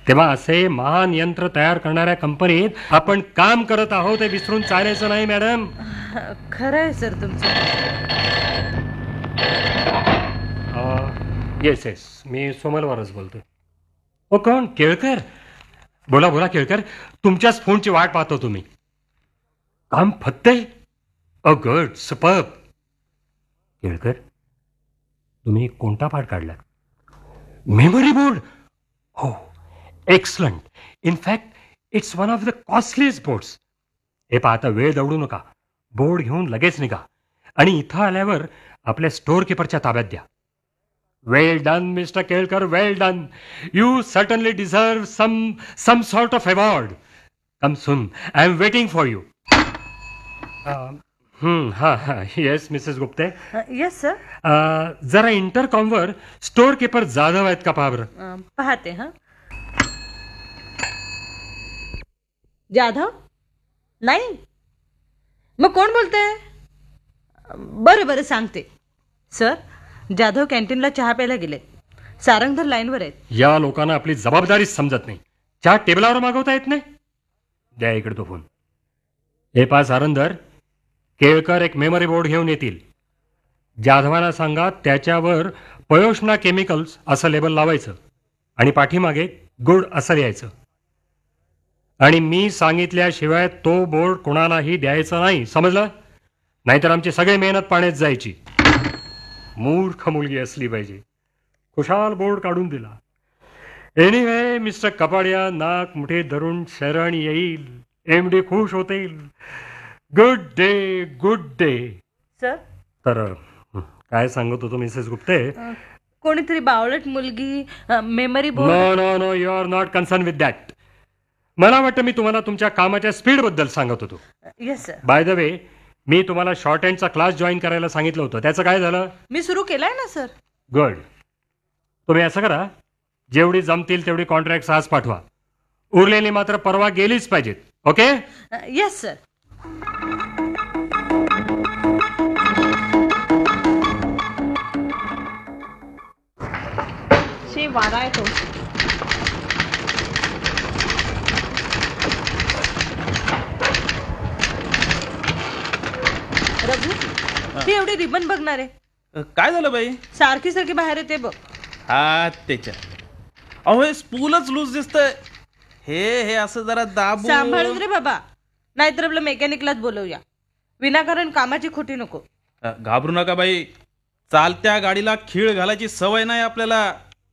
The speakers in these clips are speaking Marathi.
तेव्हा असे महान यंत्र तयार करणाऱ्या कंपनीत आपण काम करत आहोत हे विसरून चालायचं नाही मॅडम. खरं आहे सर तुमचं. येस येस, मी सोमलवरच बोलतोय. ओ कोण? केळकर? बोला बोला केळकर, तुमच्याच फोनची वाट पाहतो. तुम्ही काम फत्ते? A good, superb. केळकर, तुम्ही कोणता पाठ काढला? Memory board? हो, excellent. In fact it's one of the costliest boards. हे पाहता, वेळ दवडू नका. बोर्ड घेऊन लगेच निघा आणि इथं आल्यावर आपल्या स्टोअर कीपरच्या ताब्यात द्या. वेल done mister Kelkar, well done. You certainly deserve some sort of award. Come soon. I am waiting for you. Yes Mrs Gupte. Yes sir. जरा इंटरकॉमवर स्टोअर कीपर जाधव आहेत का पहा बरं. पाहते. हा, जाधव नाही? मग कोण बोलते? बरं बरं सांगते. सर, जाधव कॅन्टीनला चहा प्यायला गेले. सारंगधर लाईनवर आहेत. या लोकांना आपली जबाबदारीच समजत नाही. चहा टेबलावर मागवता येत नाही. द्या इकडे तो फोन. हे पहा सारंगधर, केळकर एक मेमरी बोर्ड घेऊन येतील. जाधवांना सांगा त्याच्यावर पयोष्णा केमिकल्स असं लेबल लावायचं आणि पाठीमागे गुड असं लिहायचं. आणि मी सांगितल्याशिवाय तो बोर्ड कोणालाही द्यायचा नाही, समजलं? नाहीतर आमची सगळी मेहनत पाण्यात जायची. मूर्ख मुलगी असली पाहिजे. खुशाल बोर्ड काढून दिला. एनिवे मिस्टर कपाडिया नाक मुठे धरून शरण येईल. MD खुश होतील. Good day, good day. Sir, तर काय सांगत होतो मिसेस गुप्ते? कोणीतरी बावळट मुलगी memory board. No no no, you R not concern with that. मला वाटतं मी तुम्हाला तुमच्या कामाच्या स्पीड बद्दल सांगत होतो. Yes sir. By the way, मी तुम्हाला शॉर्ट हँडचा क्लास जॉईन करायला सांगितलं होतं. त्याचं काय झालं? मी सुरू केलाय ना सर. गुड. तुम्ही असं करा, जेवढी जमतील तेवढी कॉन्ट्रॅक्ट आज पाठवा. उरलेली मात्र परवा गेलीच पाहिजेत. ओके? Yes sir. वारा आहे तो. रघु, ही एवढी रिबन बघणार आहे. काय झालं बाई? सारखी सारखी बाहेर येते बघ. हा त्याच्या. अहो हे स्पूलच लूज दिसतंय. हे असं जरा दाबू. सांभाळून रे बाबा, नाहीतर आपलं मेकॅनिकलाच बोलवूया. विनाकारण कामाची खोटी नको. घाबरू नका बाई. चालत्या गाडीला खीळ घालायची सवय नाही आपल्याला.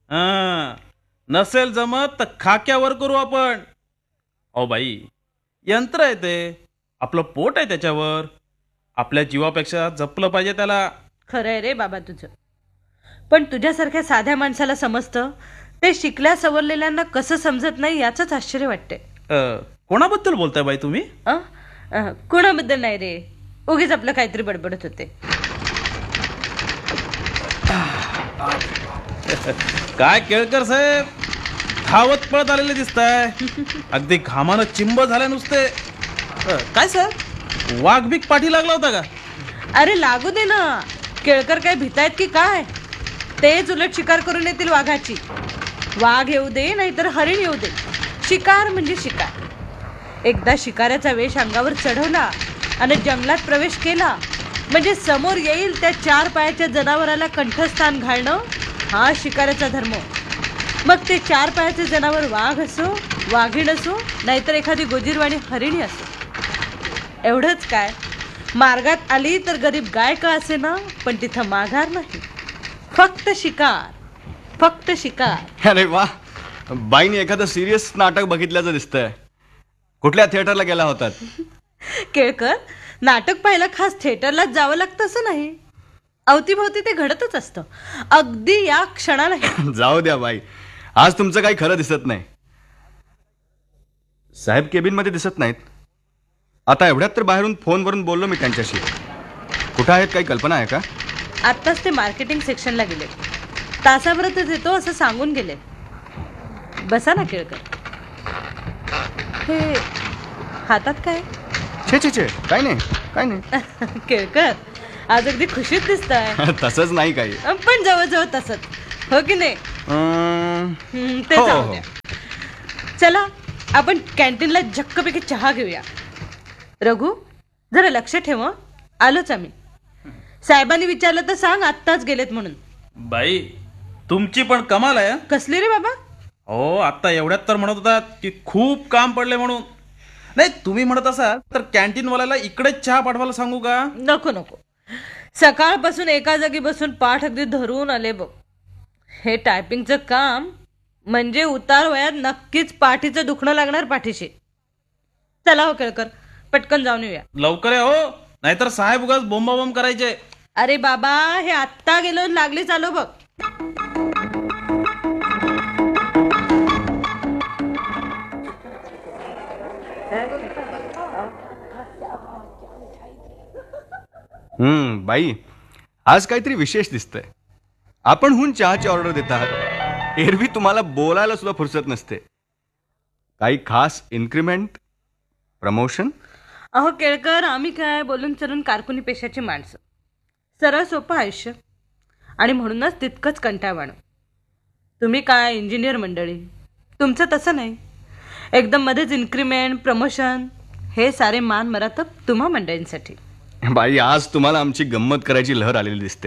नसेल जमत तर खाक्यावर करू आपण. अहो बाई, यंत्र आहे ते. आपलं पोट आहे त्याच्यावर. आपल्या जीवापेक्षा जपलं पाहिजे त्याला. खरं आहे रे बाबा तुझं. पण तुझ्यासारख्या साध्या माणसाला समजतं, ते शिकल्या सवरलेल्यांना कसं समजत नाही याचंच आश्चर्य वाटते. कोणाबद्दल बोलताय बाई तुम्ही? कोणाबद्दल नाही रे, उगीच आपलं काहीतरी बडबडत होते. काय केळकर साहेब, धावत पळत आलेले दिसताय. अगदी घामानं चिंब झाल्या नुसते. काय सर, वाघ बिग पाठी लागला होता का? अरे लागू दे ना. केळकर काय भीतायत की काय? तेच उलट शिकार करून येतील वाघाची. वाघ येऊ दे नाहीतर हरिण येऊ दे, शिकार म्हणजे शिकार. एकदा शिकाऱ्याचा वेश अंगावर चढवला आणि जंगलात प्रवेश केला म्हणजे समोर येईल त्या 4 पायाच्या जनावराला कंठस्थान घालणं हा शिकाऱ्याचा धर्म. मग ते 4 पायाचे जनावर वाघ असो, वाघीण असो, नाहीतर एखादी गोजीरवाणी हरिणी असो. एवढंच काय, मार्गात आली तर गरीब गाय का असे ना, पण तिथं माघार नाही. फक्त शिकार, फक्त शिकार. अरे वा, बाईने एखादं सिरियस नाटक बघितल्याचं दिसतंय. कुठल्या थिएटरला गेला होतात? केळकर, नाटक पाहायला खास थिएटरलाच जावं लागतं असं नाही. अवतीभवती ते घडतच असतं, अगदी या क्षणाला. जाऊ द्या बाई, आज तुमचं काही खरं दिसत नाही. साहेब केबिन मध्ये दिसत नाहीत. आता एवढ्यात तर बाहेरून फोनवरून बोललो मी त्यांच्याशी. कुठं आहेत, काही कल्पना आहे का? आत्ताच ते मार्केटिंग सेक्शनला गेले. तासाभरातच येतो असं सांगून गेले. बसा ना केळकर. हे हातात काय? छे छे छे, काय नाही, काय नाही. केळकर, आज अगदी खुशीत दिसताय. तसंच नाही काही, पण जवळजवळ तसंच, हो की नाही? ते जाऊ द्या. चला आपण कॅन्टीनला झक्कपैकी चहा घेऊया. रघु जरा लक्ष ठेव हं. आलोच आम्ही. साहेबांनी विचारलं तर सांग आत्ताच गेलेत म्हणून. बाई तुमची पण कमाल आहे हं. कसली रे बाबा? हो आता एवढ्यात तर म्हणत होतात की खूप काम पडले म्हणून. नाही तुम्ही म्हणत असाल तर कॅन्टीनवाल्याला इकडेच चहा पाठवायला सांगू का? नको नको. सकाळपासून एका जागी बसून पाठ अगदी धरून आले बघ. हे टायपिंगचं काम म्हणजे उतार वयात नक्कीच पाठीचं दुखणं लागणार पाठीशी. चला हो केळकर, पटकन जाऊन येऊया. लवकर या हो, नाहीतर साहेब उगाच बोंबाबोंब करायचे. अरे बाबा हे आत्ता गेलो लागली चालो बघ. बाई आज काहीतरी विशेष दिसतंय. आपण हून चहाची ऑर्डर देत आहात. एरवी तुम्हाला बोलायला सुद्धा फुरसत नसते. काही खास इन्क्रीमेंट, प्रमोशन? अहो केळकर, आम्ही काय बोलून चलून कारकुनी पेशाची माणसं. सरळ सोपं आयुष्य आणि म्हणूनच तितकंच कंटाळवाणं. तुम्ही काय इंजिनियर मंडळी, तुमचं तसं नाही. एकदम मध्येच इन्क्रीमेंट, प्रमोशन हे सारे मान मरातब तुम्हा मंडळींसाठी. बाई आज तुम्हाला आमची गंमत करायची लहर आलेली दिसते.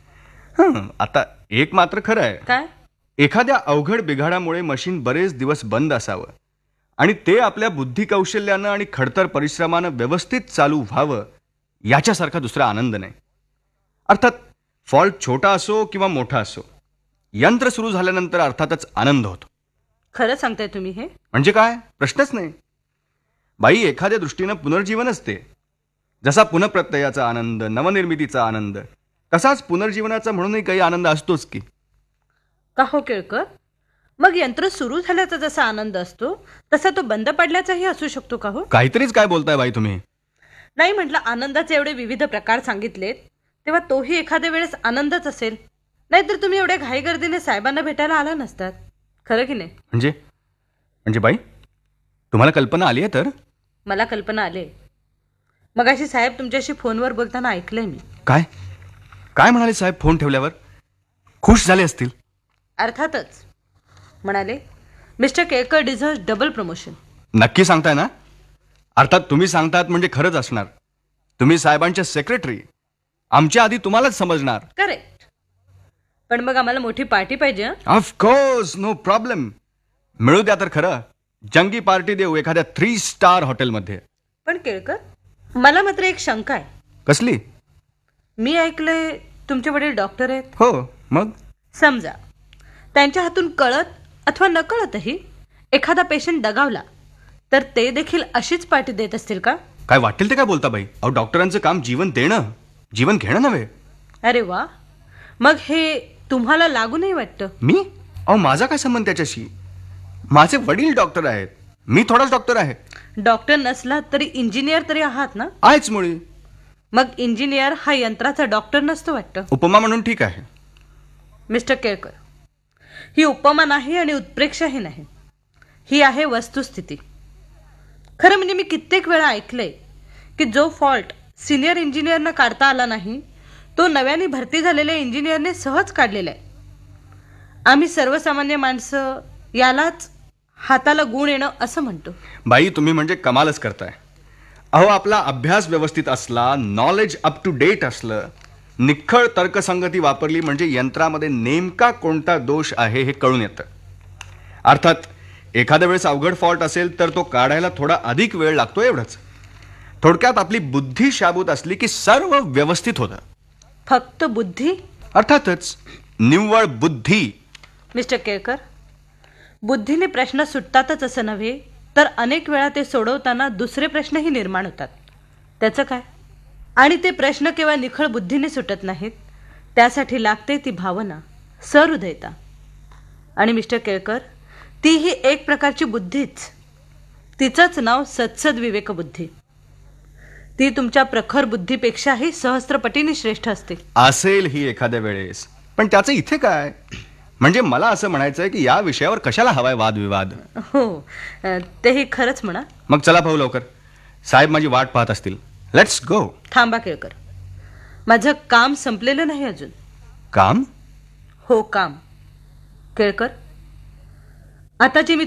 आता एक मात्र खरं आहे. काय? एखाद्या अवघड बिघाडामुळे मशीन बरेच दिवस बंद असावं आणि ते आपल्या बुद्धी कौशल्यानं आणि खडतर परिश्रमानं व्यवस्थित चालू व्हावं याच्यासारखा दुसरा आनंद नाही. अर्थात फॉल्ट छोटा असो किंवा मोठा असो, यंत्र सुरू झाल्यानंतर अर्थातच आनंद होतो. खरं सांगताय तुम्ही हे? म्हणजे काय प्रश्नच नाही. बाई एखाद्या दृष्टीनं पुनर्जीवनच ते. जसा पुनःप्रत्ययाचा आनंद, नवनिर्मितीचा आनंद, तसाच पुनर्जीवनाचा म्हणूनही काही आनंद असतोच की. का हो केळकर? मग यंत्र सुरू झाल्याचा जसा आनंद असतो तसा तो बंद पडल्याचाही असू शकतो का हो? काहीतरीच काय बोलताय बाई तुम्ही. नाही म्हटलं, आनंदाचे एवढे विविध प्रकार सांगितलेत तेव्हा तोही एखाद्या वेळेस आनंदच असेल. नाहीतर तुम्ही एवढ्या घाईगर्दीने साहेबांना भेटायला आला नसतात. खरं की नाही? म्हणजे बाई तुम्हाला कल्पना आली आहे तर? मला कल्पना आली. मगाशी साहेब तुमच्याशी फोनवर बोलताना ऐकलंय मी. काय काय म्हणाले साहेब फोन ठेवल्यावर? खुश झाले असतील. अर्थातच म्हणाले, mister Kelkar deserves double promotion. नक्की सांगताय ना? अर्थात तुम्ही सांगतात म्हणजे खरंच असणार. तुम्ही साहेबांच्या सेक्रेटरी, आमच्या आधी तुम्हालाच समजणार. करेक्ट. पण मग आम्हाला मोठी पार्टी पाहिजे. Of course, no problem. मिळू द्या तर खरं. जंगी पार्टी देऊ एखाद्या 3 स्टार हॉटेलमध्ये. पण केळकर, मला मात्र एक शंका आहे. कसली? मी ऐकलंय तुमचे वडील डॉक्टर आहेत. हो, मग समजा त्यांच्या हातून कळत अथवा नकळतही एखादा पेशंट दगावला तर ते देखील अशीच पार्टी देत असतील का? काय वाटेल ते काय बोलता बाई. अहो डॉक्टरांचं काम जीवन देणं, जीवन घेणं नव्हे. अरे वा, मग हे तुम्हाला लागू नाही वाटतं? मी? अहो माझा काय संबंध त्याच्याशी? माझे वडील डॉक्टर आहेत, मी थोडाच डॉक्टर आहे. डॉक्टर नसला तरी इंजिनियर तरी आहात ना? आहेच मुळी. मग इंजिनियर हा यंत्राचा डॉक्टर नसतो वाटतं. उपमा म्हणून ठीक आहे. मिस्टर केळकर, ही उपमा नाही आणि उत्प्रेक्षाही नाही. ही आहे वस्तुस्थिती. खरं म्हणजे मी कित्येक वेळा ऐकलंय की जो फॉल्ट सिनियर इंजिनियरना काढता आला नाही तो नव्याने भरती झालेल्या इंजिनियरने सहज काढलेला आहे. आम्ही सर्वसामान्य माणसं यालाच हाताला गुण येणं असं म्हणतो. बाई तुम्ही म्हणजे कमालच करताय. अहो आपला अभ्यास व्यवस्थित असला, नॉलेज अप टू डेट असलं, निखळ तर्कसंगती वापरली म्हणजे यंत्रामध्ये नेमका कोणता दोष आहे हे कळून येतं. अर्थात एखाद्या वेळेस अवघड फॉल्ट असेल तर तो काढायला थोडा अधिक वेळ लागतो एवढंच. थोडक्यात आपली बुद्धी शाबूत असली की सर्व व्यवस्थित होतं. फक्त बुद्धी? अर्थातच निव्वळ बुद्धी. मिस्टर केळकर, बुद्धीने प्रश्न सुटतातच असं नव्हे तर अनेक वेळा ते सोडवताना दुसरे प्रश्नही निर्माण होतात. त्याचं काय? आणि ते प्रश्न केवळ निखळ बुद्धीने सुटत नाहीत, त्यासाठी लागते ती भावना, सहृदयता. आणि मिस्टर केळकर, ती ही एक प्रकारची बुद्धीच. तिचंच नाव सत्सद विवेक बुद्धी. ती तुमच्या प्रखर बुद्धीपेक्षाही सहस्त्रपटीने श्रेष्ठ असते. असेल ही एखाद्या वेळेस, पण त्याचं इथे काय? म्हणजे मला असं म्हणायचं आहे की या विषयावर कशाला हवाय वादविवाद? हो, तेही खरंच म्हणा. मग चला भाऊ लवकर, साहेब माझी वाट पाहत असतील. Let's go. थांबा केळकर, माझं काम संपलेलं नाही अजून. काम? हो काम. केळकर, आता जे मी